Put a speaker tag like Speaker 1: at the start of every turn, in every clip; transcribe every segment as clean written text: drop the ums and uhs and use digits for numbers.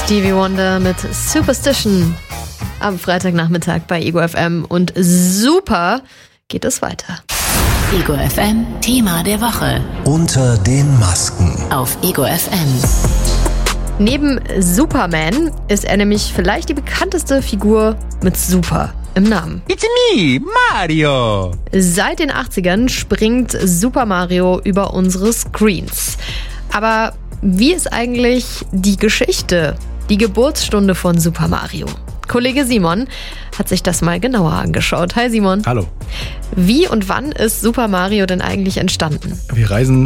Speaker 1: Stevie Wonder mit Superstition am Freitagnachmittag bei Ego FM und super geht es weiter.
Speaker 2: Ego FM Thema der Woche.
Speaker 3: Unter den Masken.
Speaker 2: Auf Ego FM.
Speaker 1: Neben Superman ist er nämlich vielleicht die bekannteste Figur mit Super im Namen.
Speaker 4: It's me, Mario!
Speaker 1: Seit den 80ern springt Super Mario über unsere Screens. Aber wie ist eigentlich die Geschichte, die Geburtsstunde von Super Mario? Kollege Simon hat sich das mal genauer angeschaut. Hi Simon.
Speaker 5: Hallo.
Speaker 1: Wie und wann ist Super Mario denn eigentlich entstanden?
Speaker 5: Wir reisen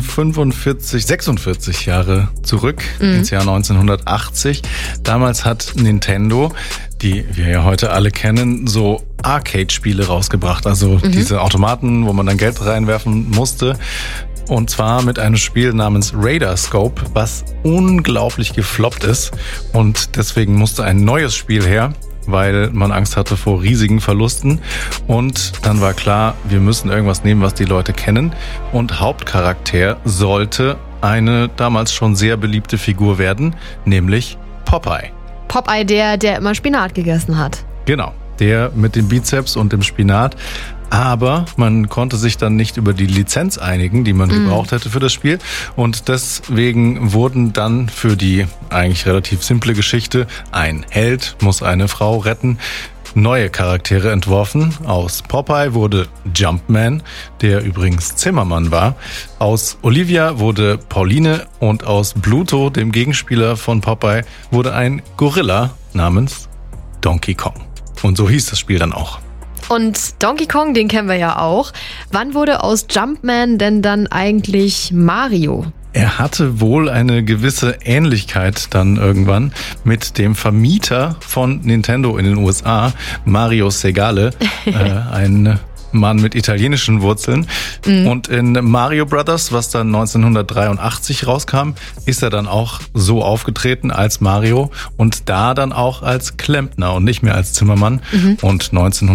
Speaker 5: 46 Jahre zurück ins Jahr 1980. Damals hat Nintendo, die wir ja heute alle kennen, so Arcade-Spiele rausgebracht. Also diese Automaten, wo man dann Geld reinwerfen musste. Und zwar mit einem Spiel namens Radarscope, was unglaublich gefloppt ist. Und deswegen musste ein neues Spiel her, weil man Angst hatte vor riesigen Verlusten. Und dann war klar, wir müssen irgendwas nehmen, was die Leute kennen. Und Hauptcharakter sollte eine damals schon sehr beliebte Figur werden, nämlich Popeye.
Speaker 1: Popeye, der immer Spinat gegessen hat.
Speaker 5: Genau, der mit dem Bizeps und dem Spinat. Aber man konnte sich dann nicht über die Lizenz einigen, die man gebraucht hätte für das Spiel. Und deswegen wurden dann für die eigentlich relativ simple Geschichte, ein Held muss eine Frau retten, neue Charaktere entworfen. Aus Popeye wurde Jumpman, der übrigens Zimmermann war. Aus Olivia wurde Pauline und aus Bluto, dem Gegenspieler von Popeye, wurde ein Gorilla namens Donkey Kong. Und so hieß das Spiel dann auch.
Speaker 1: Und Donkey Kong, den kennen wir ja auch. Wann wurde aus Jumpman denn dann eigentlich Mario?
Speaker 5: Er hatte wohl eine gewisse Ähnlichkeit dann irgendwann mit dem Vermieter von Nintendo in den USA, Mario Segale, ein Mann mit italienischen Wurzeln. Und in Mario Brothers, was dann 1983 rauskam, ist er dann auch so aufgetreten als Mario und da dann auch als Klempner und nicht mehr als Zimmermann. Und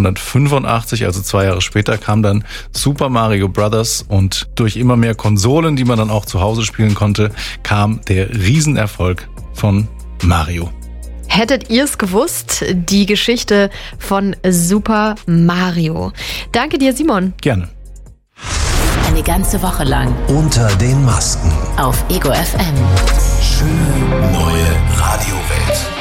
Speaker 5: 1985, also 2 Jahre später, kam dann Super Mario Brothers und durch immer mehr Konsolen, die man dann auch zu Hause spielen konnte, kam der Riesenerfolg von Mario.
Speaker 1: Hättet ihr es gewusst, die Geschichte von Super Mario? Danke dir, Simon.
Speaker 5: Gerne.
Speaker 2: Eine ganze Woche lang.
Speaker 3: Unter den Masken.
Speaker 2: Auf Ego FM.
Speaker 3: Schöne neue Radiowelt.